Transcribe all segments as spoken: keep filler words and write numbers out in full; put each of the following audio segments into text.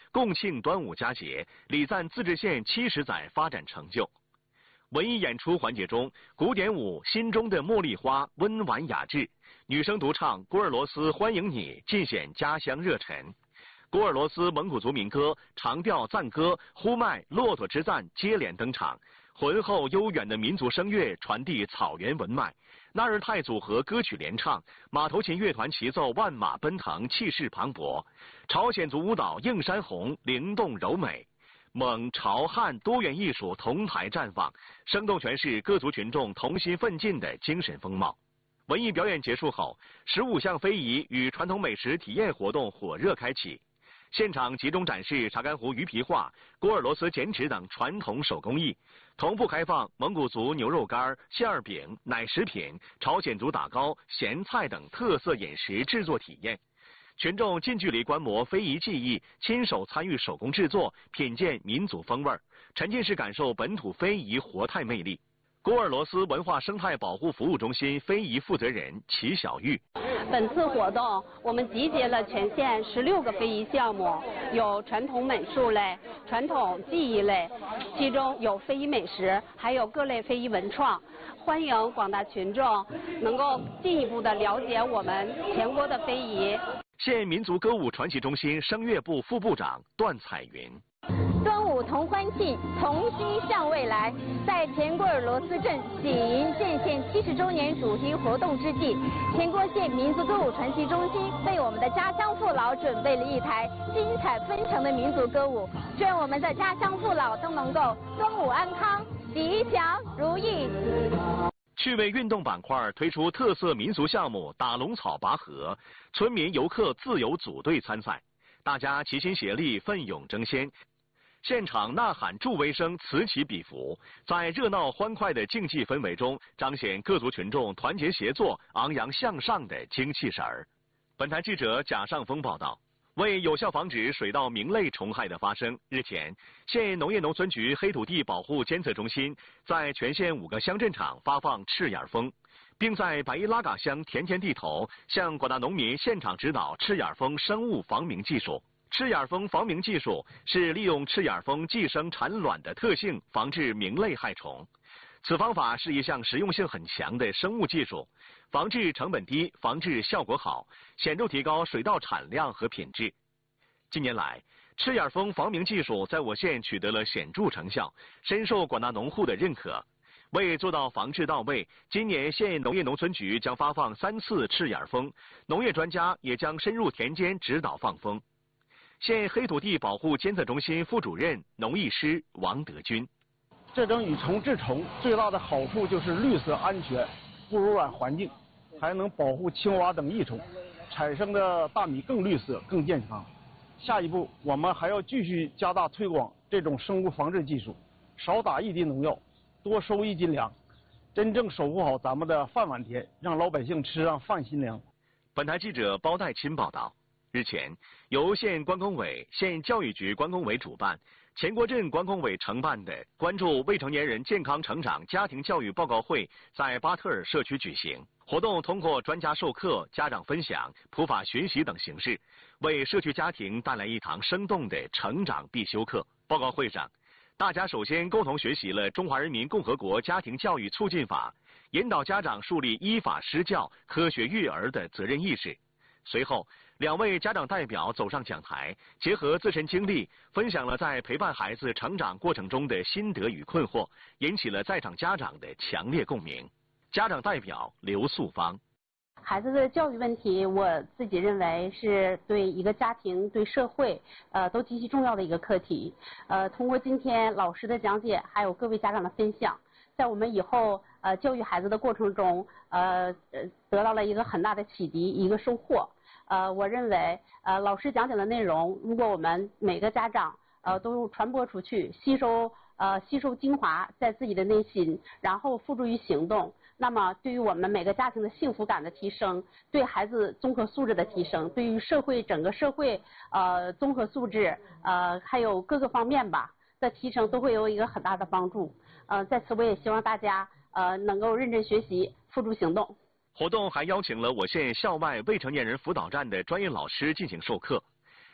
共庆端午佳节，礼赞自治县七十载发展成就。文艺演出环节中，古典舞《心中的茉莉花》温婉雅致，女生独唱《古尔罗斯欢迎你》，尽显家乡热忱。古尔罗斯蒙古族民歌、长调赞歌、呼麦、骆驼之赞接连登场，浑厚悠远的民族声乐传递草原文脉。纳日泰组合歌曲联唱，马头琴乐团齐奏万马奔腾，气势磅礴。朝鲜族舞蹈映山红，灵动柔美。蒙朝汉多元艺术同台绽放，生动诠释各族群众同心奋进的精神风貌。文艺表演结束后，十五项非遗与传统美食体验活动火热开启。现场集中展示查干湖鱼皮画、古尔罗斯剪纸等传统手工艺，同步开放蒙古族牛肉干、馅儿饼、奶食品、朝鲜族打糕、咸菜等特色饮食制作体验。群众近距离观摩非遗技艺，亲手参与手工制作，品鉴民族风味，沉浸式感受本土非遗活态魅力。古尔罗斯文化生态保护服务中心非遗负责人齐小玉： 本次活动我们集结了全县十六个非遗项目，有传统美术类、传统技艺类，其中有非遗美食，还有各类非遗文创。欢迎广大群众能够进一步的了解我们全国的非遗。 县民族歌舞传奇中心声乐部副部长段彩云： 端午同欢庆，同心向未来。在前古尔罗斯镇喜迎建县七十周年主题活动之际，前郭县民族歌舞传奇中心为我们的家乡父老准备了一台精彩纷呈的民族歌舞，愿我们的家乡父老都能够端午安康，吉祥如意。 趣味运动板块推出特色民俗项目打龙草拔河，村民游客自由组队参赛，大家齐心协力，奋勇争先。现场呐喊助威声此起彼伏，在热闹欢快的竞技氛围中，彰显各族群众团结协作、昂扬向上的精气神儿。本台记者贾尚峰报道。为有效防止水稻鸣类虫害的发生，日前，县农业农村局黑土地保护监测中心在全县五个乡镇场发放赤眼蜂，并在白衣拉嘎乡田间地头向广大农民现场指导赤眼蜂生物防鸣技术。赤眼蜂防鸣技术是利用赤眼蜂寄生产卵的特性防治鸣类害虫。此方法是一项实用性很强的生物技术，防治成本低，防治效果好，显著提高水稻产量和品质。近年来，赤眼蜂防鸣技术在我县取得了显著成效，深受广大农户的认可。为做到防治到位，今年县农业农村局将发放三次赤眼蜂，农业专家也将深入田间指导放蜂。县黑土地保护监测中心副主任农艺师王德军： 这种与虫治虫最大的好处就是绿色安全、不污染环境，还能保护青蛙等益虫，产生的大米更绿色、更健康。下一步，我们还要继续加大推广这种生物防治技术，少打一滴农药，多收一斤粮，真正守护好咱们的饭碗田，让老百姓吃上饭心粮。 本台记者包代钦报道。日前，由县关工委、县教育局关工委主办，前郭镇关工委承办的关注未成年人健康成长家庭教育报告会在巴特尔社区举行。活动通过专家授课、家长分享、普法学习等形式，为社区家庭带来一堂生动的成长必修课。报告会上，大家首先共同学习了《中华人民共和国家庭教育促进法》，引导家长树立依法施教、科学育儿的责任意识。随后，两位家长代表走上讲台，结合自身经历，分享了在陪伴孩子成长过程中的心得与困惑，引起了在场家长的强烈共鸣。家长代表刘素芳： 孩子的教育问题，我自己认为是对一个家庭、对社会，呃，都极其重要的一个课题。呃，通过今天老师的讲解，还有各位家长的分享，在我们以后呃教育孩子的过程中，呃呃得到了一个很大的启迪，一个收获。呃，我认为呃老师讲解的内容，如果我们每个家长呃都传播出去，吸收呃吸收精华在自己的内心，然后付诸于行动，那么对于我们每个家庭的幸福感的提升，对孩子综合素质的提升，对于社会整个社会呃综合素质呃还有各个方面吧的提升，都会有一个很大的帮助。呃，在此我也希望大家呃能够认真学习，付诸行动。 活动还邀请了我县校外未成年人辅导站的专业老师进行授课。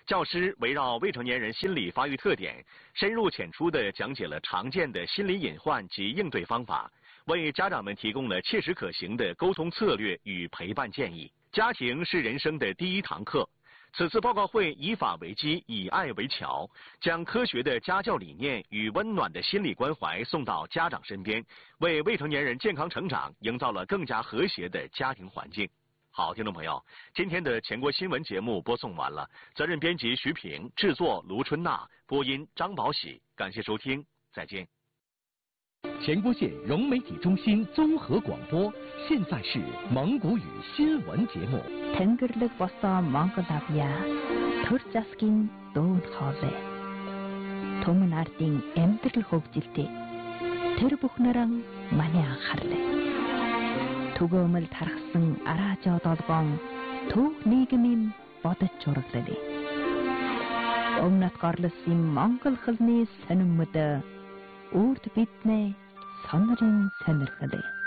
教师围绕未成年人心理发育特点，深入浅出地讲解了常见的心理隐患及应对方法，为家长们提供了切实可行的沟通策略与陪伴建议。家庭是人生的第一堂课。此次报告会以法为基，以爱为桥，将科学的家教理念与温暖的心理关怀送到家长身边，为未成年人健康成长营造了更加和谐的家庭环境。好，听众朋友，今天的全国新闻节目播送完了，责任编辑徐平，制作卢春娜，播音张宝喜，感谢收听，再见。 前郭县融媒体中心综合广播，现在是蒙古语新闻节目。 Тэнгэрлэг босоо Монгол авьяа төр засгийн дүүн хоолой. Түмэн ардын амьдрал хөгжилтэй. Тэр бүхнэрэн маний анхаарлаа. Түгөөмөл тархсан араажоо долгоон төв нийгмийн бодож зураглалаа. Өмнөд горлосын Монгол хэлний сонирмод үрд биднээ сонирын сонирхлаа.